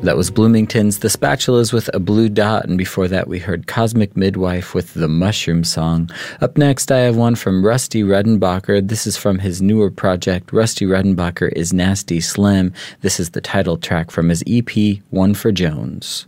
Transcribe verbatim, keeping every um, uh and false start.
That was Bloomington's The Spatulas with A Blue Dot, and before that we heard Cosmic Midwife with The Mushroom Song. Up next I have one from Rusty Redenbacher. This is from his newer project, Rusty Redenbacher is Nasty Slim. This is the title track from his E P, One for Jones.